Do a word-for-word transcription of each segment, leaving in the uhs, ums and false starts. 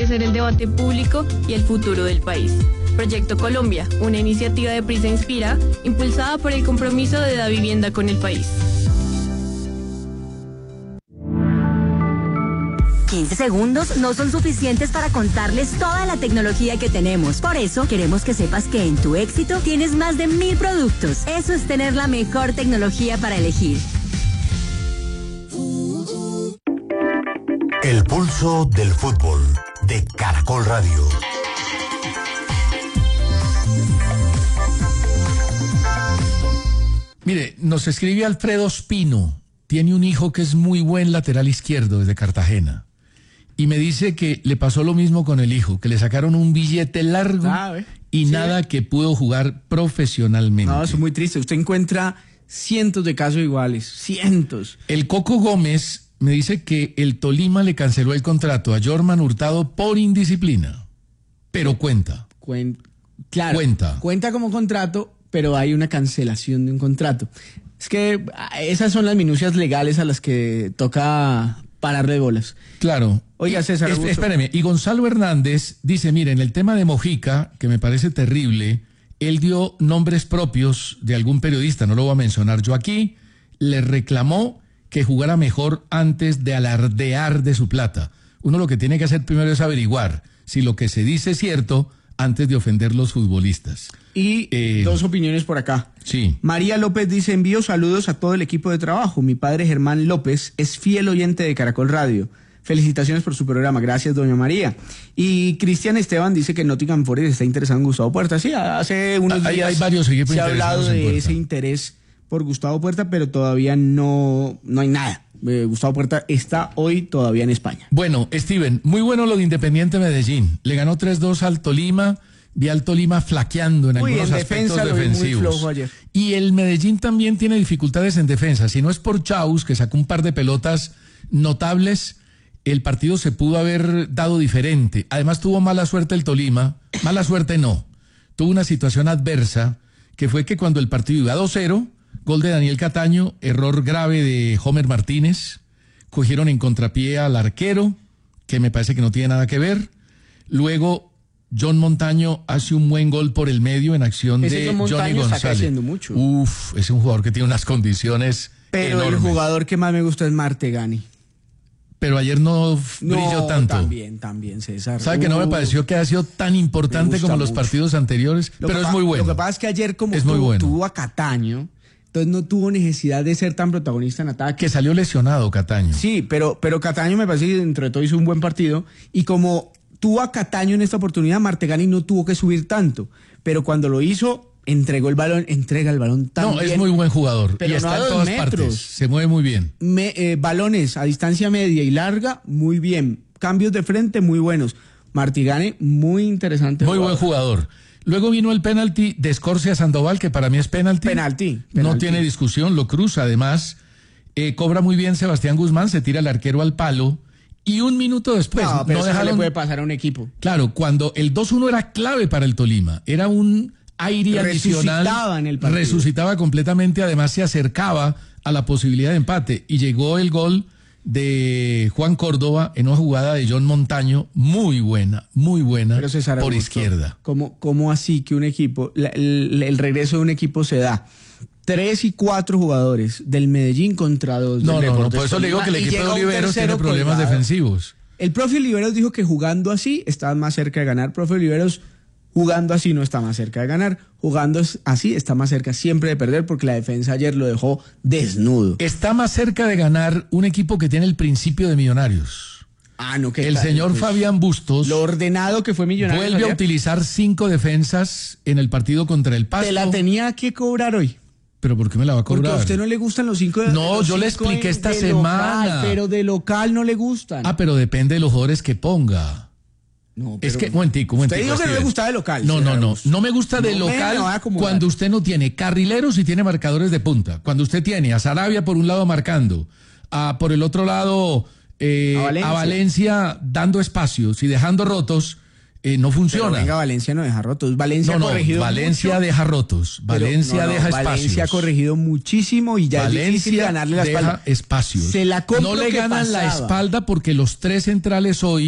fortalecer el debate público y el futuro del país. Proyecto Colombia, una iniciativa de Prisa Inspira, impulsada por el compromiso de la vivienda con el país. quince segundos no son suficientes para contarles toda la tecnología que tenemos. Por eso queremos que sepas que en Tu Éxito tienes más de mil productos. Eso es tener la mejor tecnología para elegir. El pulso del fútbol de Caracol Radio. Mire, nos escribe Alfredo Espino. Tiene un hijo que es muy buen lateral izquierdo desde Cartagena. Y me dice que le pasó lo mismo con el hijo, que le sacaron un billete largo ah, y sí, nada que pudo jugar profesionalmente. No, eso es muy triste. Usted encuentra cientos de casos iguales, cientos. El Coco Gómez me dice que el Tolima le canceló el contrato a Jorman Hurtado por indisciplina. Pero cuenta. Cuen- claro, cuenta. Cuenta como contrato, pero hay una cancelación de un contrato. Es que esas son las minucias legales a las que toca pararle bolas. Claro. Oiga, César. Es, espéreme, y Gonzalo Hernández dice, mire, en el tema de Mojica, que me parece terrible, él dio nombres propios de algún periodista, no lo voy a mencionar yo aquí, le reclamó que jugara mejor antes de alardear de su plata. Uno lo que tiene que hacer primero es averiguar si lo que se dice es cierto antes de ofender los futbolistas. Y eh, dos opiniones por acá. Sí. María López dice, envío saludos a todo el equipo de trabajo. Mi padre Germán López es fiel oyente de Caracol Radio. Felicitaciones por su programa. Gracias, doña María. Y Cristian Esteban dice que Nottingham Forest está interesado en Gustavo Puerta. Sí, hace unos hay, días hay varios equipos se ha hablado de ese interés por Gustavo Puerta, pero todavía no, no hay nada. Eh, Gustavo Puerta está hoy todavía en España. Bueno, Steven, muy bueno lo de Independiente Medellín. Le ganó tres dos al Tolima. Vi al Tolima flaqueando en Uy, algunos en aspectos defensa defensivos. Lo vi muy flojo ayer. Y el Medellín también tiene dificultades en defensa. Si no es por Chaus, que sacó un par de pelotas notables, el partido se pudo haber dado diferente. Además tuvo mala suerte el Tolima. Mala suerte no. Tuvo una situación adversa, que fue que cuando el partido iba dos cero, gol de Daniel Cataño, error grave de Homer Martínez, cogieron en contrapié al arquero, que me parece que no tiene nada que ver. Luego John Montaño hace un buen gol por el medio en acción ese de John Johnny Montaño González. está creciendo mucho. Uf, es un jugador que tiene unas condiciones Pero enormes. el jugador que más me gusta es Martegani. Pero ayer no brilló no, tanto. También, también, César. ¿Sabe uh, que no me pareció que haya sido tan importante como los partidos anteriores? Lo pero es pa- muy bueno. Lo que pasa es que ayer como es tuvo, muy bueno. tuvo a Cataño, entonces no tuvo necesidad de ser tan protagonista en ataque. Que salió lesionado Cataño. Sí, pero, pero Cataño me parece que dentro de todo hizo un buen partido. Y como tuvo a Cataño en esta oportunidad, Martegani no tuvo que subir tanto. Pero cuando lo hizo, entregó el balón, entrega el balón también. No, es muy buen jugador. Pero y está no a en dos todas metros. partes. Se mueve muy bien. Me, eh, balones a distancia media y larga, muy bien. Cambios de frente, muy buenos. Martigani, muy interesante. Muy jugador. buen jugador. Luego vino el penalti de Escorcia Sandoval, que para mí es penalti. Penalti. No penalti. tiene discusión, lo cruza además. Eh, cobra muy bien Sebastián Guzmán, se tira el arquero al palo. Y un minuto después... No, pero no eso dejaron... le puede pasar a un equipo. Claro, cuando el dos uno era clave para el Tolima. Era un aire adicional. Resucitaba en el partido. Resucitaba completamente, además se acercaba a la posibilidad de empate. Y llegó el gol de Juan Córdoba en una jugada de John Montaño muy buena, muy buena, Pero César por Augusto, izquierda. ¿Cómo, cómo así que un equipo, la, el, el regreso de un equipo se da? Tres y cuatro jugadores del Medellín contra dos. No, del no, no, Deportes por eso le digo que el Tolima, y equipo de llega un Oliveros tiene tercero problemas colgado. defensivos. El profe Oliveros dijo que jugando así está más cerca de ganar. Profe Oliveros, jugando así no está más cerca de ganar. Jugando así está más cerca siempre de perder porque la defensa ayer lo dejó desnudo. Está más cerca de ganar un equipo que tiene el principio de Millonarios. Ah, no, que El señor pues, Fabián Bustos lo ordenado que fue Millonarios vuelve ayer, a utilizar cinco defensas en el partido contra el Pasto. te la tenía que cobrar hoy. ¿Pero por qué me la va a cobrar? Porque a usted no le gustan los cinco de No, los yo le cinco expliqué de- esta de semana. Local, pero de local no le gustan. Ah, pero depende de los jugadores que ponga. No, Es pero- que, momentico, momentico. Usted dijo que no le Steven. gustaba de local. No, señor no, no. Augusto. No me gusta de No me local la voy a acomodar. cuando usted no tiene carrileros y tiene marcadores de punta. Cuando usted tiene a Sarabia por un lado marcando, a por el otro lado eh, A Valencia. a Valencia dando espacios y dejando rotos, eh, no Pero funciona. venga, Valencia no deja rotos. Valencia no, ha no, corregido Valencia mucho, deja rotos. pero- Valencia no, no, deja espacios. Valencia ha corregido muchísimo y ya es difícil Valencia ganarle la deja espalda. espacios. Se la compro no le que ganan la pasaba. espalda porque los tres centrales hoy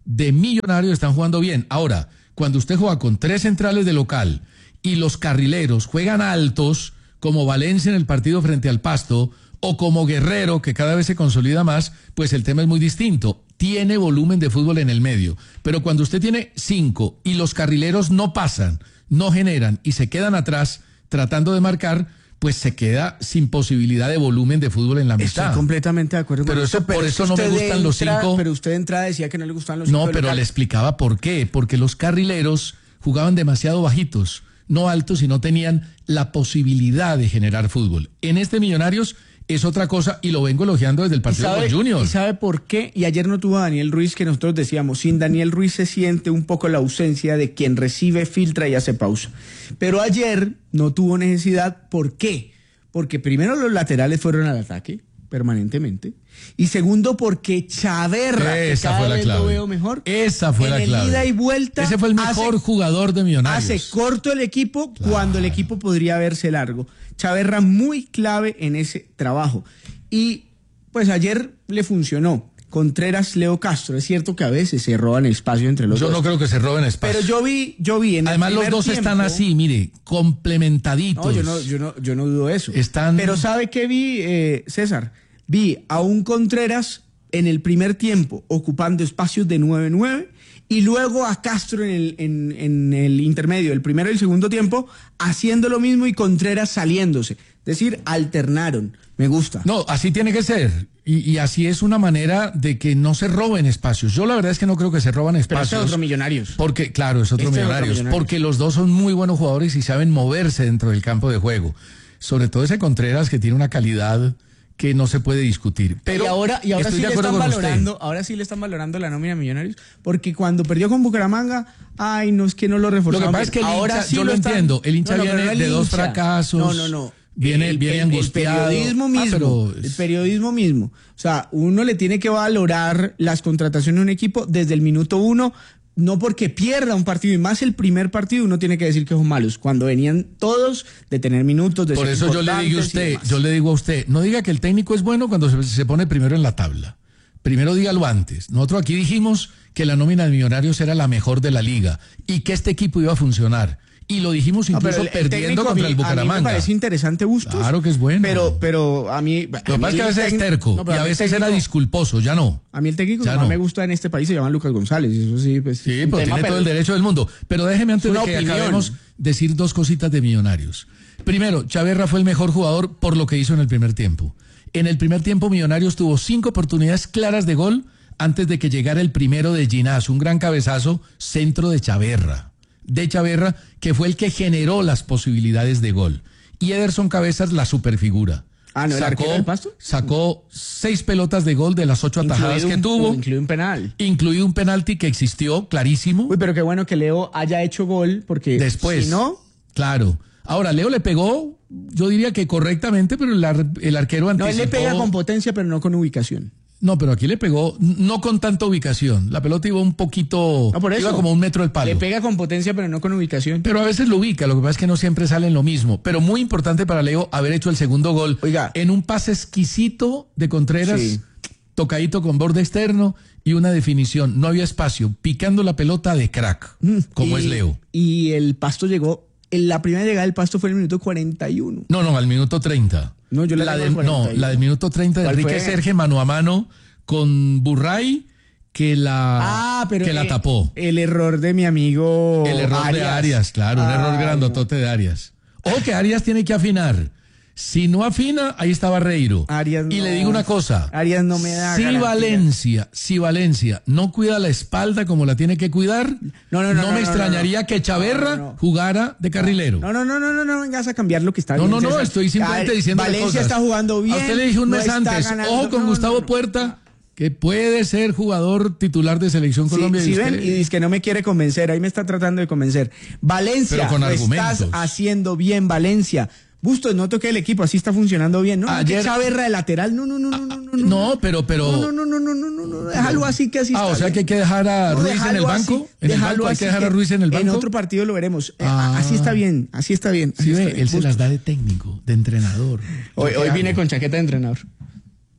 de Millonarios están jugando bien. Ahora, cuando usted juega con tres centrales de local y los carrileros juegan altos, como Valencia en el partido frente al Pasto, o como Guerrero, que cada vez se consolida más, pues el tema es muy distinto. Tiene volumen de fútbol en el medio. Pero cuando usted tiene cinco y los carrileros no pasan, no generan y se quedan atrás tratando de marcar, pues se queda sin posibilidad de volumen de fútbol en la mitad. Estoy completamente de acuerdo con pero eso. eso, por eso no me gustan los cinco. Pero usted de entrada decía que no le gustaban los cinco. No, pero le explicaba por qué. Porque los carrileros jugaban demasiado bajitos, no altos, y no tenían la posibilidad de generar fútbol. En este Millonarios es otra cosa, y lo vengo elogiando desde el partido con Junior. ¿Y sabe por qué? Y ayer no tuvo a Daniel Ruiz, que nosotros decíamos, sin Daniel Ruiz se siente un poco la ausencia de quien recibe, filtra y hace pausa. Pero ayer no tuvo necesidad. ¿Por qué? Porque primero los laterales fueron al ataque permanentemente, y segundo porque Chaverra, Esa que cada fue la vez clave. lo veo mejor, Esa fue en la el clave. ida y vuelta, ese fue el mejor hace, jugador de Millonarios. hace corto el equipo Claro. cuando el equipo podría verse largo. Chaverra muy clave en ese trabajo. Y pues ayer le funcionó. Contreras, Leo Castro. Es cierto que a veces se roban espacio entre los Yo dos. no creo que se roben espacio. Pero yo vi, yo vi en Además, el los primer dos tiempo, están así, mire, complementaditos. No, yo no, yo no, yo no dudo eso. Están- Pero ¿sabe qué vi, eh, César? Vi a un Contreras en el primer tiempo ocupando espacios de nueve nueve, y luego a Castro en el, en, en el intermedio, el primero y el segundo tiempo, haciendo lo mismo, y Contreras saliéndose. Es decir, alternaron. Me gusta. No, así tiene que ser. Y, y así es una manera de que no se roben espacios. Yo la verdad es que no creo que se roban Pero espacios. este es otro Millonarios. Porque, claro, es otro Este es otro Millonarios. Millonarios. Porque los dos son muy buenos jugadores y saben moverse dentro del campo de juego. Sobre todo ese Contreras, que tiene una calidad que no se puede discutir. Pero y ahora, y ahora estoy sí de le acuerdo están con usted. valorando, ahora sí le están valorando la nómina de Millonarios, porque cuando perdió con Bucaramanga, ay, no es que no lo Lo reforzaron. que pasa es que el ahora hincha, sí yo lo están- entiendo, el hincha No, no, pero viene no el de dos hincha. fracasos. No, no, no. Viene, el, viene el- angustiado. El periodismo Ah, mismo. pero El es- periodismo mismo. O sea, uno le tiene que valorar las contrataciones de un equipo desde el minuto uno, no porque pierda un partido, y más el primer partido, uno tiene que decir que son malos, cuando venían todos de tener minutos, de Por ser eso yo le digo a importantes y usted, demás. yo le digo a usted, no diga que el técnico es bueno cuando se, se pone primero en la tabla. Primero dígalo antes. Nosotros aquí dijimos que la nómina de Millonarios era la mejor de la liga y que este equipo iba a funcionar. Y lo dijimos No, incluso pero el- el perdiendo técnico a contra mí- el A mí Bucaramanga. me parece interesante Bustos. Claro que es bueno. Pero, pero a mí... Lo que pasa es que a veces es terco y a veces era disculposo. disculposo, ya no. A mí el técnico Ya que más no. me gusta en este país se llama Lucas González. y Eso sí, pues... Sí, es un pues tema, tiene todo pero- el derecho del mundo. Pero déjeme antes Es de una que opinión. acabemos decir dos cositas de Millonarios. Primero, Chaverra fue el mejor jugador por lo que hizo en el primer tiempo. En el primer tiempo Millonarios tuvo cinco oportunidades claras de gol antes de que llegara el primero de Ginás, un gran cabezazo, centro de Chaverra. De Chaverra, que fue el que generó las posibilidades de gol. Y Ederson Cabezas, la superfigura. Ah, ¿no, el arquero del Pasto? Sacó seis pelotas de gol de las ocho atajadas Incluido que un- tuvo, Incluido un penal. incluido un penalti que existió, clarísimo. Uy, pero qué bueno que Leo haya hecho gol, porque Después, si no... claro. Ahora, Leo le pegó, yo diría que correctamente, pero el, ar- el arquero No, anticipó. él le pega con potencia, pero no con ubicación. No, pero aquí le pegó, no con tanta ubicación. La pelota iba un poquito, No, por eso. iba como un metro del palo. Le pega con potencia, pero no con ubicación. Pero a veces lo ubica, lo que pasa es que no siempre sale en lo mismo. Pero muy importante para Leo haber hecho el segundo gol. Oiga. En un pase exquisito de Contreras, Sí. tocadito con borde externo y una definición. No había espacio, picando la pelota de crack, como Y- es Leo. Y el Pasto llegó... en La primera llegada del Pasto fue en el minuto cuarenta y uno. No, no, al minuto treinta. No, yo la la tengo de, al No, cuarenta y uno. la del minuto treinta de ¿Cuál Enrique fue? Serge mano a mano con Burray que la, Ah, pero que la eh, tapó. El error de mi amigo El error de Arias, claro, un error Ay, grandotote de Arias. Ojo que Arias tiene que afinar. Si no afina, ahí está Barreiro. Arias y no. le digo una cosa. Arias no me da Si garantía. Valencia, si Valencia no cuida la espalda como la tiene que cuidar, No, no, no, no, me no, extrañaría no. que Chaverra No, no, no. jugara de carrilero. No, no, no, no, no, no vengas a cambiar lo que está No, bien. no, no, César. estoy simplemente Ah, diciendo Valencia está jugando bien. A usted le dije un no mes está antes, ganando. ojo con No, Gustavo no, no. Puerta, que puede ser jugador titular de Selección Sí, Colombia. sí y ven, usted- y dice que no me quiere convencer, ahí me está tratando de convencer. Valencia, Pero con lo argumentos. estás haciendo bien, Valencia. Bustos, no toque el equipo, así está funcionando bien. No, Ayer- que Chaverra de lateral, no, no, no, no, no, no. No, pero, pero. No, no, no, no, no, no, no, déjalo así que así Ah, está o sea bien. que hay que dejar a No, Ruiz en déjalo el banco. así, En el déjalo banco hay así que dejar a Ruiz en el banco. En otro partido lo veremos. Eh, Ah. Así está bien, así está bien. así Sí, está ve, bien. él se Bustos. las da de técnico, de entrenador. Hoy, ¿Yo hoy qué vine hago? con chaqueta de entrenador.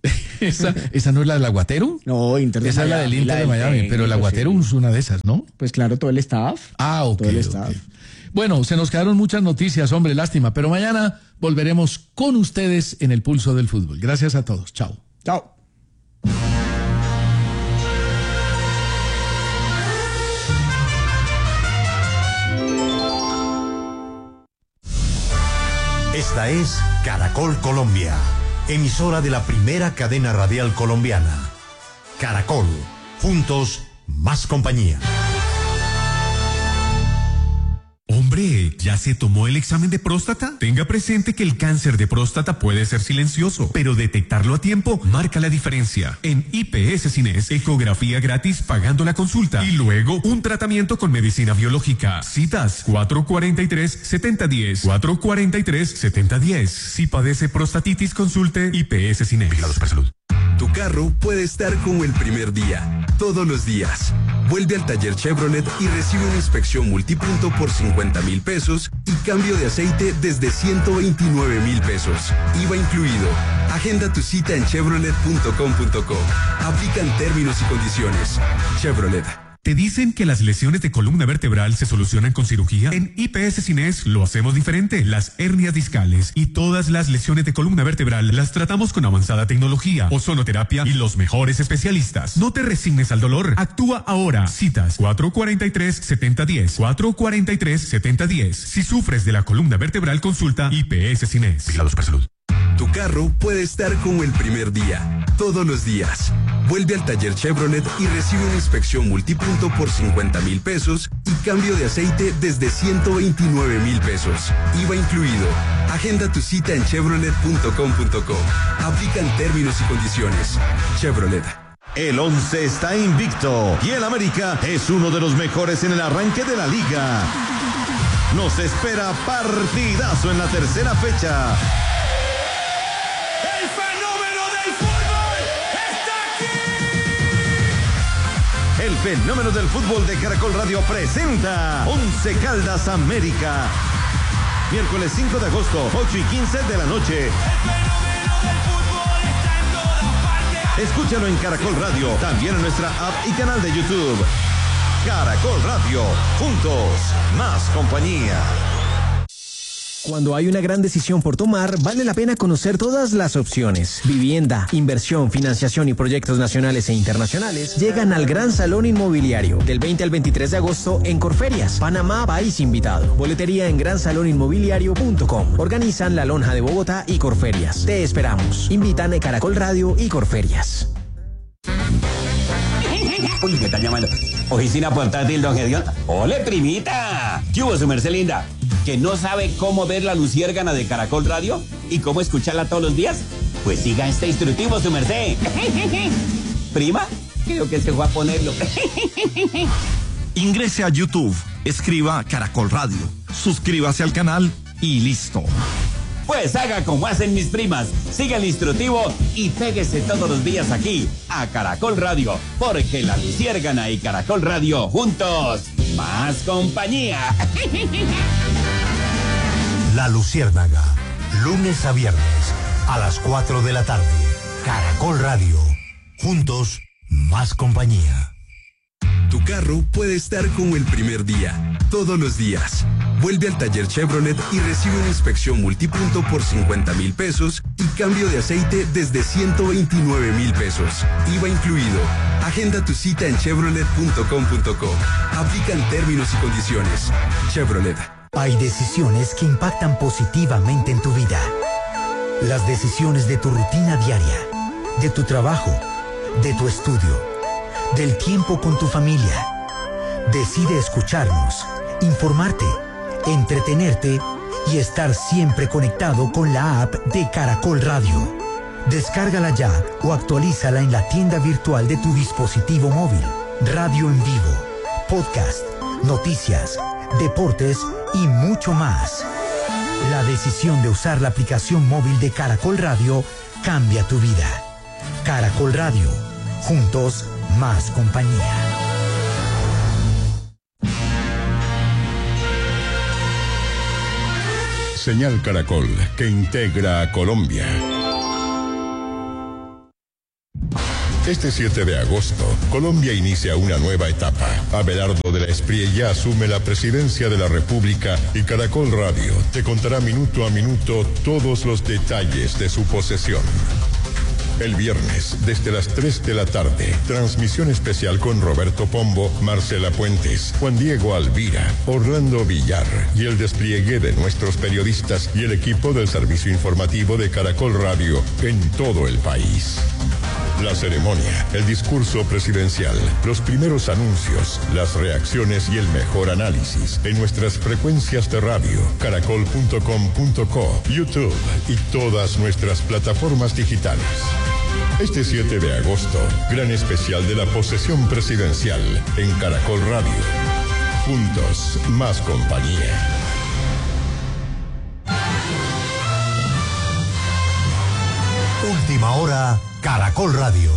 esa, esa no es la del Aguatero. No, Inter de Esa es la Miami, del Inter la de del Miami, técnico, pero el Aguatero sí. es una de esas, ¿no? Pues claro, todo el staff. Ah, ok. Todo el ok. staff. Bueno, se nos quedaron muchas noticias, hombre, lástima, pero mañana volveremos con ustedes en el Pulso del Fútbol. Gracias a todos. Chao. Chao. Esta es Caracol Colombia, emisora de la primera cadena radial colombiana. Caracol, juntos, más compañía. Hombre, ¿ya se tomó el examen de próstata? Tenga presente que el cáncer de próstata puede ser silencioso, pero detectarlo a tiempo marca la diferencia. En I P S Cines, ecografía gratis pagando la consulta y luego un tratamiento con medicina biológica. Citas cuatro cuatro tres, siete cero uno cero, cuatro cuatro tres, siete cero uno cero. Si padece prostatitis, consulte I P S Cines. Vigilados por salud. Tu carro puede estar como el primer día, todos los días. Vuelve al taller Chevrolet y recibe una inspección multipunto por cincuenta mil pesos y cambio de aceite desde ciento veintinueve mil pesos. I V A incluido. Agenda tu cita en chevrolet punto com punto co. Aplican términos y condiciones. Chevrolet. ¿Te dicen que las lesiones de columna vertebral se solucionan con cirugía? En I P S Cines lo hacemos diferente. Las hernias discales y todas las lesiones de columna vertebral las tratamos con avanzada tecnología, ozonoterapia y los mejores especialistas. No te resignes al dolor. Actúa ahora. Citas cuatro cuatro tres, siete cero uno cero, cuatro cuatro tres, siete cero uno cero. Si sufres de la columna vertebral, consulta I P S Cines. Vigilados por salud. Tu carro puede estar como el primer día, todos los días. Vuelve al taller Chevrolet y recibe una inspección multipunto por cincuenta mil pesos y cambio de aceite desde ciento veintinueve mil pesos. I V A incluido. Agenda tu cita en chevrolet punto com punto co. Aplican términos y condiciones. Chevrolet. El once está invicto y el América es uno de los mejores en el arranque de la liga. Nos espera partidazo en la tercera fecha. ¡El fenómeno del fútbol está aquí! El fenómeno del fútbol de Caracol Radio presenta Once Caldas América. Miércoles cinco de agosto, ocho y quince de la noche. El fenómeno del fútbol está en todas partes. Escúchalo en Caracol Radio, también en nuestra app y canal de YouTube. Caracol Radio, juntos, más compañía. Cuando hay una gran decisión por tomar, vale la pena conocer todas las opciones. Vivienda, inversión, financiación y proyectos nacionales e internacionales llegan al Gran Salón Inmobiliario del veinte al veintitrés de agosto en Corferias, Panamá, país invitado. Boletería en gran salón inmobiliario punto com. Organizan La Lonja de Bogotá y Corferias. Te esperamos. Invitan a Caracol Radio y Corferias. Uy, me están llamando. Oficina portátil, don Gedión. ¡Ole, primita! ¿Qué hubo, su merced linda? ¿Que no sabe cómo ver la luciérgana de Caracol Radio y cómo escucharla todos los días? Pues siga este instructivo, su merced. ¿Prima? Creo que se fue a ponerlo. Ingrese a YouTube, escriba Caracol Radio, suscríbase al canal y listo. Pues haga como hacen mis primas, siga el instructivo y péguese todos los días aquí a Caracol Radio, porque la luciérgana y Caracol Radio juntos, más compañía. La Luciérnaga, lunes a viernes a las cuatro de la tarde. Caracol Radio, juntos, más compañía. Tu carro puede estar como el primer día, todos los días. Vuelve al taller Chevrolet y recibe una inspección multipunto por cincuenta mil pesos y cambio de aceite desde ciento veintinueve mil pesos. I V A incluido. Agenda tu cita en chevrolet punto com punto co. Aplican términos y condiciones. Chevrolet. Hay decisiones que impactan positivamente en tu vida. Las decisiones de tu rutina diaria, de tu trabajo, de tu estudio, del tiempo con tu familia. Decide escucharnos, informarte, entretenerte y estar siempre conectado con la app de Caracol Radio. Descárgala ya o actualízala en la tienda virtual de tu dispositivo móvil. Radio en vivo, podcast, noticias, deportes y mucho más. La decisión de usar la aplicación móvil de Caracol Radio cambia tu vida. Caracol Radio, juntos, más compañía. Señal Caracol, que integra a Colombia. Este siete de agosto, Colombia inicia una nueva etapa. Abelardo de la Espriella asume la presidencia de la República y Caracol Radio te contará minuto a minuto todos los detalles de su posesión. El viernes, desde las tres de la tarde, transmisión especial con Roberto Pombo, Marcela Puentes, Juan Diego Alvira, Orlando Villar y el despliegue de nuestros periodistas y el equipo del servicio informativo de Caracol Radio en todo el país. La ceremonia, el discurso presidencial, los primeros anuncios, las reacciones y el mejor análisis en nuestras frecuencias de radio, caracol punto com punto co, YouTube y todas nuestras plataformas digitales. Este siete de agosto, gran especial de la posesión presidencial en Caracol Radio. Juntos, más compañía. Última hora, Caracol Radio.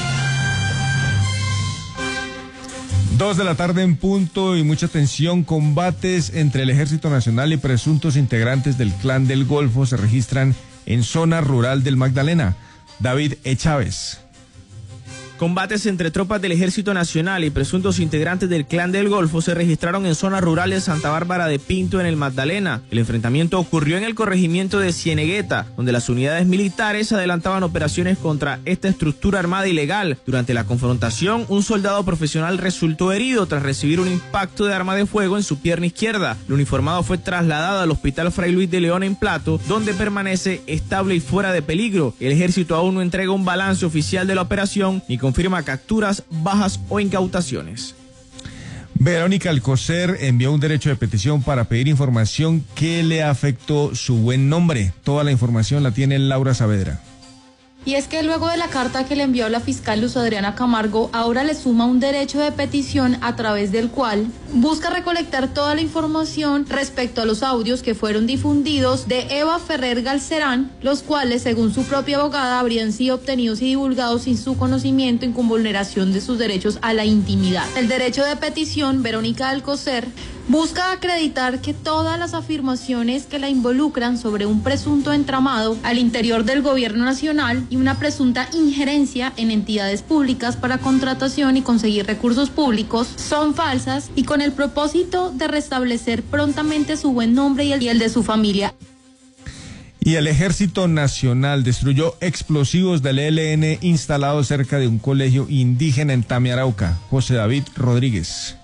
Dos de la tarde en punto y mucha tensión. Combates entre el Ejército Nacional y presuntos integrantes del Clan del Golfo se registran en zona rural del Magdalena. David E. Chávez. Combates entre tropas del Ejército Nacional y presuntos integrantes del Clan del Golfo se registraron en zona rural de Santa Bárbara de Pinto, en el Magdalena. El enfrentamiento ocurrió en el corregimiento de Cienegueta, donde las unidades militares adelantaban operaciones contra esta estructura armada ilegal. Durante la confrontación, un soldado profesional resultó herido tras recibir un impacto de arma de fuego en su pierna izquierda. El uniformado fue trasladado al Hospital Fray Luis de León en Plato, donde permanece estable y fuera de peligro. El ejército aún no entrega un balance oficial de la operación ni confirma capturas, bajas o incautaciones. Verónica Alcocer envió un derecho de petición para pedir información que le afectó su buen nombre. Toda la información la tiene Laura Saavedra. Y es que luego de la carta que le envió la fiscal Luz Adriana Camargo, ahora le suma un derecho de petición a través del cual busca recolectar toda la información respecto a los audios que fueron difundidos de Eva Ferrer Galcerán, los cuales, según su propia abogada, habrían sido obtenidos y divulgados sin su conocimiento y con vulneración de sus derechos a la intimidad. El derecho de petición, Verónica Alcocer, busca acreditar que todas las afirmaciones que la involucran sobre un presunto entramado al interior del gobierno nacional y una presunta injerencia en entidades públicas para contratación y conseguir recursos públicos son falsas, y con el propósito de restablecer prontamente su buen nombre y el, y el de su familia. Y el Ejército Nacional destruyó explosivos del E L N instalados cerca de un colegio indígena en Tame, Arauca. José David Rodríguez.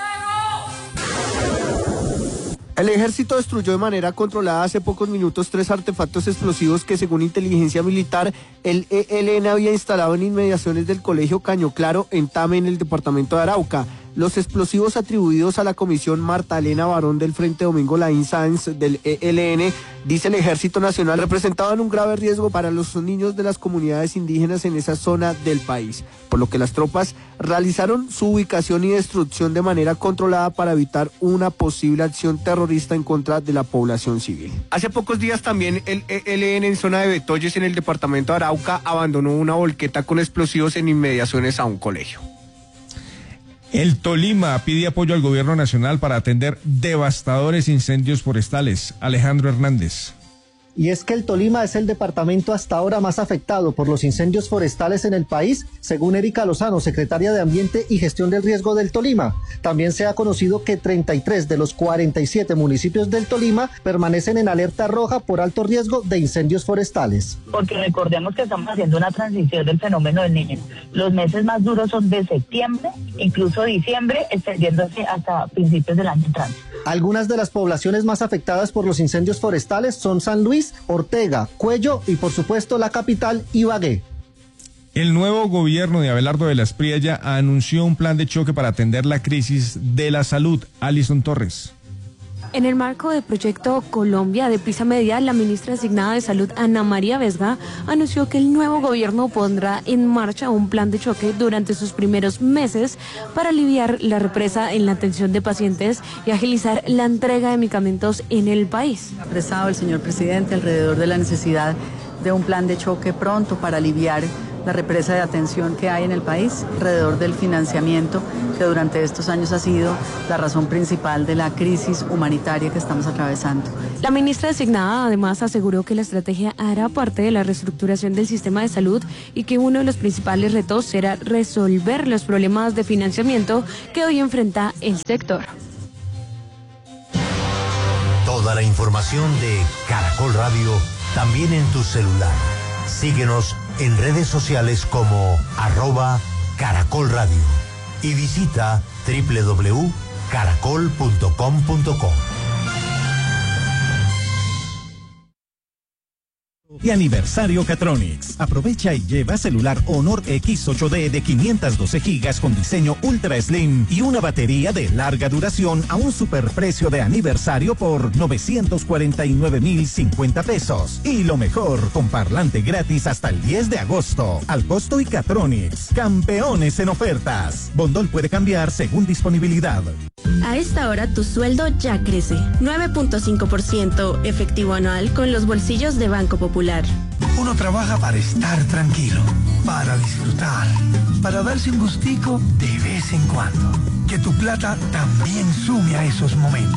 El ejército destruyó de manera controlada hace pocos minutos tres artefactos explosivos que, según inteligencia militar, el E L N había instalado en inmediaciones del colegio Caño Claro en Tame, en el departamento de Arauca. Los explosivos atribuidos a la comisión Marta Elena Barón del Frente Domingo Laín Sáenz del E L N, dice el Ejército Nacional, representaban un grave riesgo para los niños de las comunidades indígenas en esa zona del país, por lo que las tropas realizaron su ubicación y destrucción de manera controlada para evitar una posible acción terrorista en contra de la población civil. Hace pocos días también el E L N en zona de Betoyes, en el departamento de Arauca, abandonó una volqueta con explosivos en inmediaciones a un colegio. El Tolima pide apoyo al gobierno nacional para atender devastadores incendios forestales. Alejandro Hernández. Y es que el Tolima es el departamento hasta ahora más afectado por los incendios forestales en el país, según Erika Lozano, secretaria de Ambiente y Gestión del Riesgo del Tolima. También se ha conocido que treinta y tres de los cuarenta y siete municipios del Tolima permanecen en alerta roja por alto riesgo de incendios forestales. Porque recordemos que estamos haciendo una transición del fenómeno del Niño. Los meses más duros son de septiembre, incluso diciembre, extendiéndose hasta principios del año entrante. Algunas de las poblaciones más afectadas por los incendios forestales son San Luis, Ortega, Cuello y por supuesto la capital, Ibagué. El nuevo gobierno de Abelardo de la Espriella anunció un plan de choque para atender la crisis de la salud. Alison Torres. En el marco del proyecto Colombia de Prisa Media, la ministra designada de Salud, Ana María Vesga, anunció que el nuevo gobierno pondrá en marcha un plan de choque durante sus primeros meses para aliviar la represa en la atención de pacientes y agilizar la entrega de medicamentos en el país. Ha expresado el señor presidente alrededor de la necesidad de un plan de choque pronto para aliviar la represa de atención que hay en el país, alrededor del financiamiento que durante estos años ha sido la razón principal de la crisis humanitaria que estamos atravesando. La ministra designada además aseguró que la estrategia hará parte de la reestructuración del sistema de salud y que uno de los principales retos será resolver los problemas de financiamiento que hoy enfrenta el sector. Toda la información de Caracol Radio también en tu celular. Síguenos en redes sociales como arroba Caracol Radio y visita doble u doble u doble u punto caracol punto com punto co. Y aniversario Catronics. Aprovecha y lleva celular Honor X ocho D de quinientos doce gigas con diseño ultra slim y una batería de larga duración a un superprecio de aniversario por novecientos cuarenta y nueve mil cincuenta pesos. Y lo mejor, con parlante gratis hasta el diez de agosto. Al costo y Catronics, campeones en ofertas. Bondol puede cambiar según disponibilidad. A esta hora tu sueldo ya crece. nueve punto cinco por ciento efectivo anual con los bolsillos de Banco Popular. Uno trabaja para estar tranquilo, para disfrutar, para darse un gustico de vez en cuando. Que tu plata también sume a esos momentos.